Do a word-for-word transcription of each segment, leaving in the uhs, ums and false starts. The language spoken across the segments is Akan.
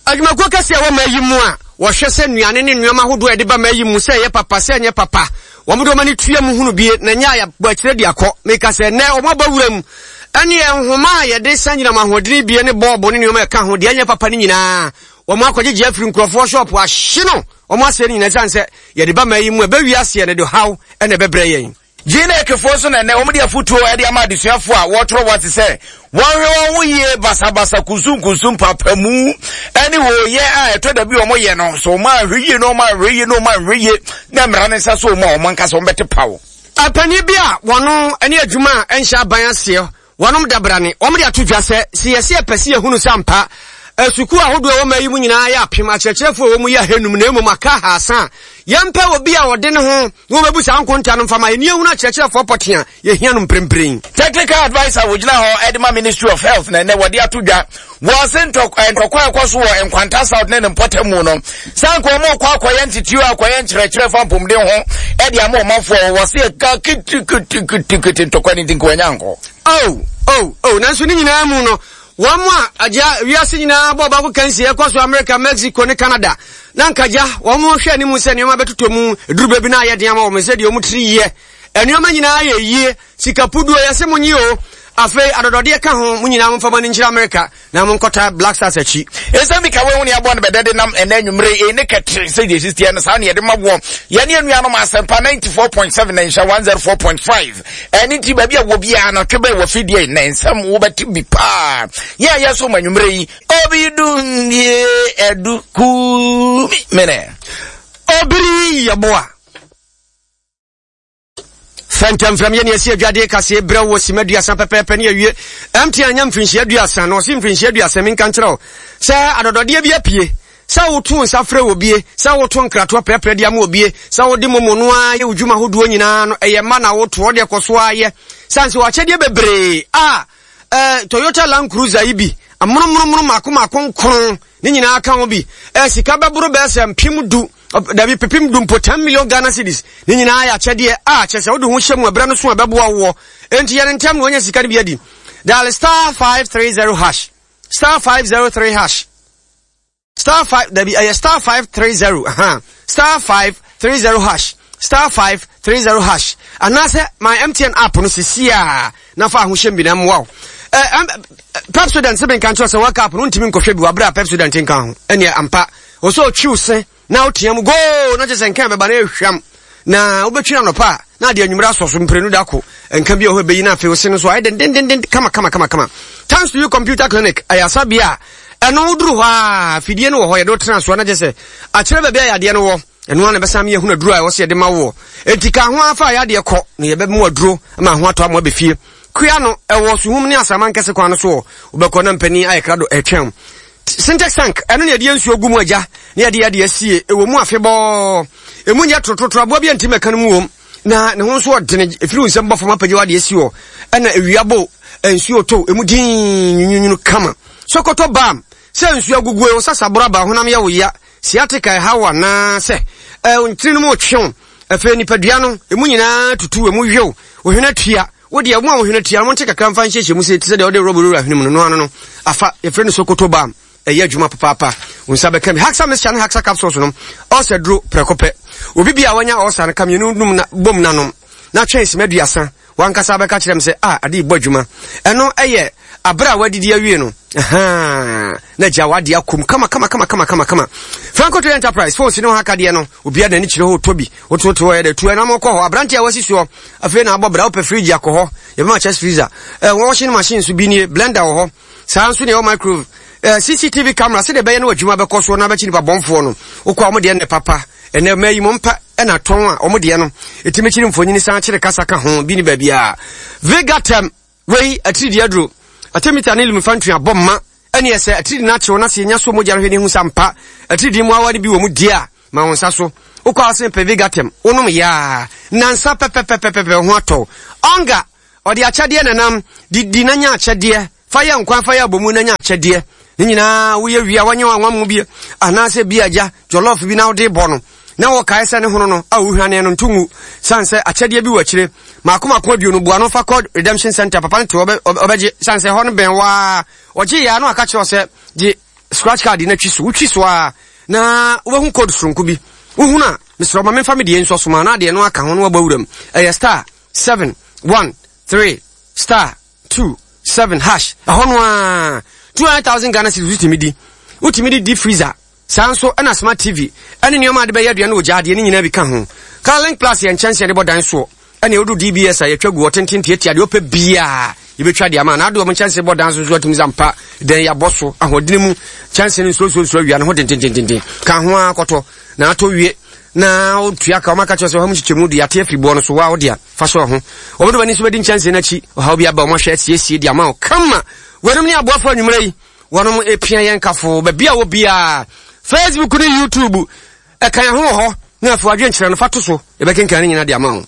adwumakuo kase a wo mayi mu a wo hwe se nuane ne nuama hodo e de ba mayi mu se ye papa se nye papa wo mo do mani tua mu hunu bie na nya ya ba kire de akọ meka se ne o maba wuram ane enhoma ye de sanyina mahodiri bie ne bobo ne nuama ka ho de anya papa ne nyina wo mo akọje je afiri nkrofo shop ahye no wo mo ase ne nyina sanse ye de ba mayi mu e ba wiase ne de haw ene bebre yen Jina ekefo so na ne omudi afutuo e de amadesuafo a wotro what say wonwe won ye basa basa kusum kusum papa mu eni wo ye a eto da bi omo ye no so ma hwiye no ma hwiye no ma hwiye na mra ne sa so ma omo nka so mbete pawo apani bia wono eni adwuma enhya ban ase wonom dabrane omudi atodwa se se yesi epese ehunu sampa esuku ahodo wo mayi mu nyina ya apem akyerkyerefo wo mu ya henum na emu maka hasa yempe obi a wode ne ho wo bebu sa nkonta no mfama eni ehunu akyerkyerefo potia ye hia no mprempren technical advisor wojina ho Edema Ministry of Health na ne wode atodwa wo sento entokwa ekwoso wo enkwanta south ne mpotemu no sanko mo kwa akwa yentitiu akwa yenkyerkyerefo mpomde ho e de ama omafo wo se ka kitikiti ntokwa ni dinko nyanko oh oh oh nanso ni nyina mu no wamwa aja wiase nyina boba ko kansi ekwaso America Mexico ne Canada na nkaja wamwo hwe ni mu se ne ma betoto mu durube bi na ayede ama wo me se de omu tiri ye enuoma nyina aye yie sikapuduo yase munyi o afi adodode ka ho munyina mfama ni nchira America na monkota Black Stars achi esami ka we woni abon bedede nam enanwumre e ne katri se de sixty na sa ne de mabo ye ne anua no masempa ninety-four point seven na insha one oh four point five eni ti ba bia wo bia na twebe wo fidie na ensam wo beti bi pa ye ye so manwumre yi obi dunye edu ku mene obiri yaboa Phantom from Yeni Sia Jade Cassia Bro Simedia Sampa Penny Awie empty and yam finch Yaduasan or Sim Finch Yaduasan in control. Sir, I don't know dear be a pie. Sao two and Safre will be, Sao Ton Cratua Peprediam will be, Sao Dimomonua, Ujuma who do in a mana or toward your Coswaye. Sanso Achadia Bebre. Ah, uh, Toyota Land Cruiser Ibi. A monomono Makuma Con Nina can be. As Sikaba Burubes and Pimudu. Dabi pepim dum po ten million Ghana cedis ni nyina ya chede a chese wo de ho hyem abra no so abeboa wo enti yere ntem no nya sika ne biadi dial star five thirty hash star five oh three hash star five dabi uh, star five thirty aha star five thirty hash star five thirty hash anase my M T N app no sisia na fa ho hyem bi na mwa eh Pepsodent se ben kan tro se waka app no ntimi nkofwe bi wabra Pepsodent nkan ho ene ampa o so choose now tiam go na just enka be ba na ehwam na obetwira no pa na de anwumra soso mprenu dako enka bi o be na fe ose no so ai den den den kama kama kama kama thanks to you computer clinic ayasa bia eno duru ha fidie no ho ye do tena so na just a kire be bia yade no wo eno na be sam ye hu na duru a wo se de ma wo etika ho afa yade ko na ye be mu aduro ma ho ato am be fie kua no ewo so hum ni asama nkese kwa no so obekọ na mpani ayekra do etwem Syntax tank eno ne de nsuo gumu aja ne de de asie ewo mu afebo emu nya trotro abo bia ntime kan mu wom na ne ho so odene efiri nsem bofo mapaje wa de asio ena ewiabo nsuo to emu din nyunyunu kama sokoto bam se nsuo agugu e sasa boraba honam ya wo ya siatika hawa na se eh ntinu mu twon efe nipadua no emu nyina tutu emu hwew ohwena tua wodi amu a ohwena tua mo nteka kan fa nhyehyɛ mu se tse de ode roboro ahwene mu no ano no afa efre no sokoto bam eye adwuma papa papa unsa be kam haksa mes chan haksa capsules no o se dro prekope obi bia wanya o sa na kam yenu num na bom nanom na twens meduasa wankasa be ka kirem se ah ade ibo adwuma eno eye abra wadidi awie no aha na jawadi akum kama kama kama kama kama kama Franco to Enterprise phone no haka de no obi ada ni kire ho tobi ototo ye de tu na mo ko ho abrante a wasi so afi na abobra o pe fridge akoho ye ma chest freezer eh washing machine so bi ni blender wo ho sanso ne o microwave Uh, C C T V camera se de be na adwuma be koso na be chi ni babonfo no okwa mo de ne papa ene mayi mo mpa ena ton a omo de no etime chi mfonyini san kire kasa ka ho bi ni ba bia Vegatem wei atidi adro atemita ne limu fantu abomma ene ese atidi na che wona se nya so mo jare hwe ni hu sampa atidi mu awade bi wo mu dia ma wonsa so okwa se pe Vegatem onum ya nansa pepepepepe ho ato onga odi achade nanam di di nanya achade fire nkwan fire bomu nanya achade nyina wo ye wia wanye wanwamu bi anase bi aja jollof bi na ode bo no na wo kae se ne hono no a wo hwane no ntungu sanse achede bi wachire makoma ko bi no bua no fa code redemption center papa nte obeje sanse hono ben wa oje ya no aka che ose je scratch card na twiso utwiso a na wo code sonko bi wo na Mister Mama family de enso so ma na de no aka ho no abawuram eh star seven one three star two seven hash ahono a two hundred thousand Ghana cedis utimidi utimidi deep freezer sanso na smart T V ene nioma de be ya dua na ojaade ni nyina bi ka ho Carlink Plus ya chance de bodan so ene odu D B S a yetwa gu otenten tietia de opa bia yebetwa de ama na ade o chance bodan so so atum zampa den ya boso ahodene mu chance ni so so so awia no ho den den den den ka ho akoto na ato wie na otua ka omaka chose ho mchichemu de ate afri bo no so wa wo dia fa so ho obodo bani so bedi chance na chi ha obi aba o mo hwe asiesie de ama o kama wenum ni aboafo anwumre yi wonom epia yen kafo ba bia wo bia Facebook ni YouTube e kan ho ho na afo adwen kire no fa to so e be kenkan ni nyina de ama o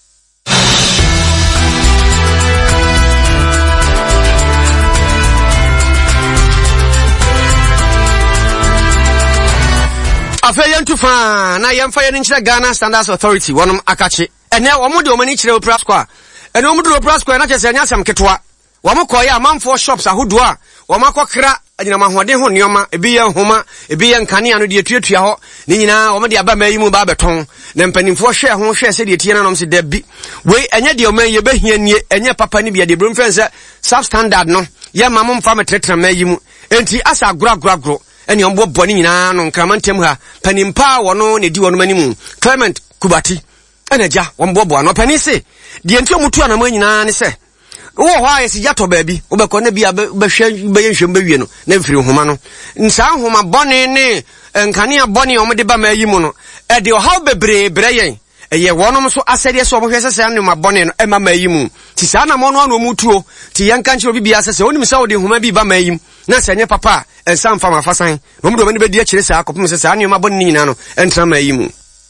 Afeyan tu fa na yemfa ye nchira Ghana Standards Authority wonum akache ene omo de omani chire opera square ene omo de opera square na chese anya sam ketwa womo koye amanfo shops ahodo a womo akokra anyina mahode ho nioma ebi ye homa ebi ye nkane ano de etuatua ho ni nyina womo de aba mayi mu ba beton na mpanimfo hwe ho hwe se de tie na nom se dabi we enye de oman ye behia nie enye papa ni bia de brum fense substandard no ye mamom fa metretra mayi mu enti asa agro agro agro eni ombo boni nyina no nkramantem ha panimpa wono ne di wono manimu Clement Kubati enaja ombo bo no pani se de enti omutu anama nyina ne se wo ho ayesi jato baabi obekọ na bia behwe beyenhwem bewie no na mfiri homa no nsa homa boni ne nkane aboni omde ba mayimu no e de ohaw bebre breyen eye wonom so asede so omhwe sese anu ma boni no e ma mayimu ti sa na mo no anu omutuo ti yanka nche obi bia sese onim sa ode homa bi ba mayim na senye papa ensam fama fasan omudo mani be di akire sa akopum sese anu ma boni nyina no entra mayimu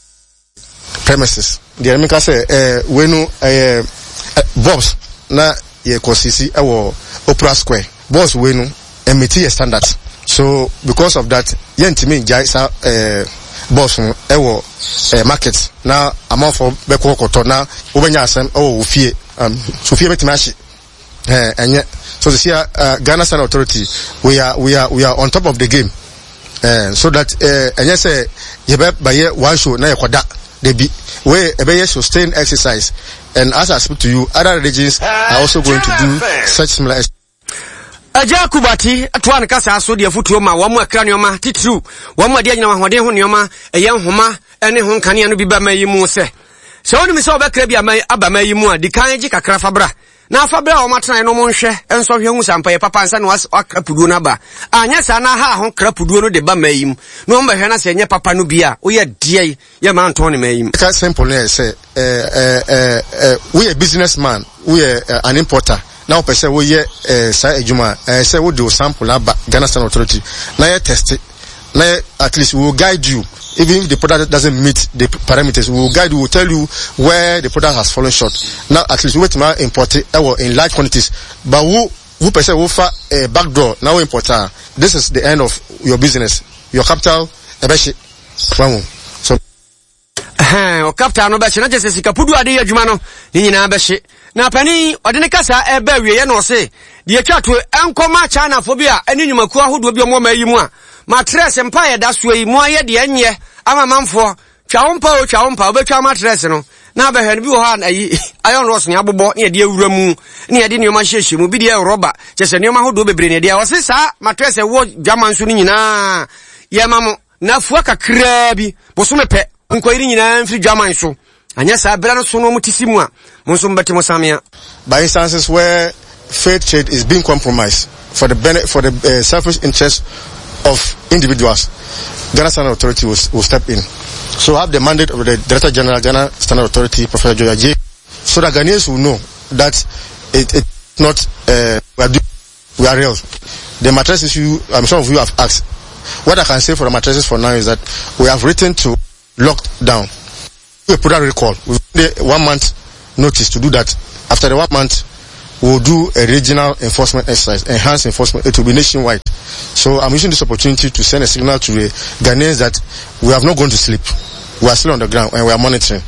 premises the emeka say eh wenu eh Bobs na ye kosisi ewo Opera Square boss wenu emiti standard so because of that yentimi jai sa eh boss ewo eh market na amount for beko koto na obenya asem ewo ofie um so fie betima hye eh enye so this year uh, Ghana Standard Authority we are we are we are on top of the game uh, so that uh, enye say ye be baye one show na yekoda they be we ebe sustain exercise and as I speak to you other regions are also going to do such similar Aja Kubati atwan kasa aso de afutuo ma wo mu akra neoma titru wo mu ade anyina wahode ho neoma eye nhoma ene ho nkane anu bi ba mayimu se se woni mi se obekra bi aba mayimu a dikan gi kakra fabra na fabra o matran no mo nhwe enso hwe hu sampa ye papa nsa no akrapuduo na ba anya sa na ha ho krapuduo no de ba mayim no mba hwe na se nye papa no bia wo ye de ye ma nton ne mayim ka simple na say eh eh eh we a businessman we uh, an importer now person we ye say ejuma eh say we do sample aba Ghana Standard Authority na ye test na at least we will guide you. Even if the product doesn't meet the parameters, we will guide you, we will tell you where the product has fallen short. Now, at least we wait to import it uh, in large quantities. But who, who per se will fa a backdoor, now importer. This is the end of your business. Your capital, ebeshi. So, eh, o capital no beshi, na just sika pudu ade adwuma no, ni nyina beshi. Na pani, odene kasa ebe wiye no se, di etwa to enkoma China phobia, eni nyumaku ahodo bi omo mayimu a. Matres empire da so yi mo aye de enye ama manfo twawompa o twawompa obetwa matres no na abehwe bi wo ha na yi iron rods ne abobo ne de awura mu ne de nioma hyehye mu bi de rubber chese nioma hodo bebre ne de wosesa matres wo dwaman so ni nyina ye mamo na fuwa kakra bi boso mepe nkoyiri nyina mfiri dwaman so anya sa bra no so no mutisimu a mo so mbete mo samia by instances where fair trade is being compromised for the benefit for the uh, selfish interest of individuals, Ghana Standard Authority will, will step in. So I have the mandate of the Director General Ghana Standard Authority, Professor Joya J, so that Ghanaians will know that it it's not uh, we are doing, we are real. The mattress issue, I'm sure of you have asked. What I can say for the mattresses for now is that we have written to lock down. We put out a recall. We have one month notice to do that. After the one month, we'll do a regional enforcement exercise, enhanced enforcement. It will be nationwide. So I'm using this opportunity to send a signal to the Ghanaians that we have not gone to sleep. We are still on the ground and we are monitoring.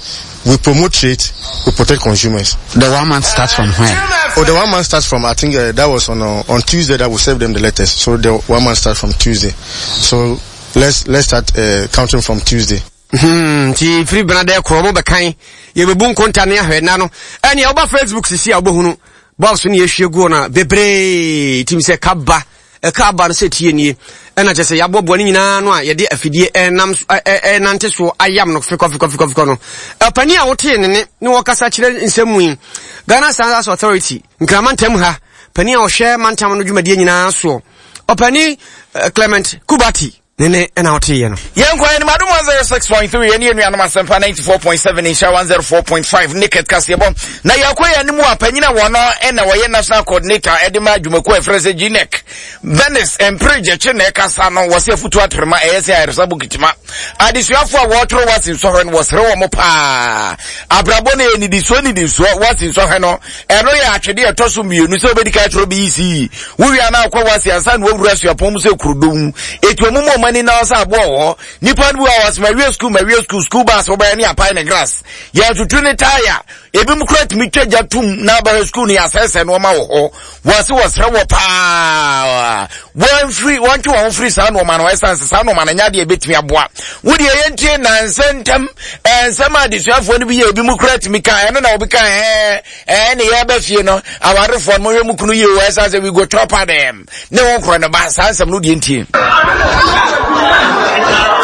we promote trade, we protect consumers. The one man starts from where? Oh, the one man starts from, I think uh, that was on uh, on Tuesday that we serve them the letters. So the one man starts from Tuesday. So let's let's start uh, counting from Tuesday. Hmm, ti free Bernadette Kromo Bakai, you will boom contania head nano, and your Facebook to see our bohunu, boss when you should go na, bebre, Tim say Kaba, a Kaba set ye, and I just say, Yabo Bonina, no, ye dear Fidi, and Nams, and Anteso, I am no fick of coffee of cono. A pania or ten, no Casach in some wing. Ghana Standards Authority, Gramantem Pania or share Mantam Jumadina so. O Penny, Clement, Kubati. Nene and out here. Young Queen, Madam one oh six point three, and Union Masampa ninety-four point seven, Isha one oh four point five, Nicket Cassiabon. Now, Yakwe and Mua, Penina Wana, and our national coordinator, Edema Jumako, Freze Ginek. Venice and Preja Chenek, Asano was a foot water, my A S I Sabukitima. Adisua water was in Sohan was Romopa. Abrabone and the Sony was in Sohano, and Roya actually a Tosumi, Nusobedi Catro B C. We are now Kwasi and San Wogras, your Pomse Krudum. It will money now sa bo nipa du was my real school my real school school bus over any apine grass ya to tune tire ebi mu krat mi twaja tum na ba school ni assess no ma wo was was rewo pa one free one to one free sa no ma no essence sa no ma na nya de betimi aboa wo de yentie na nsentem eh sama de suafo no bi ebi mu krat mi kan no na obi kan eh eh ne ya ba fie no aware fo mo mu kunu ye wo essence we go chop them ne won kro no ba sa nsam no de yentie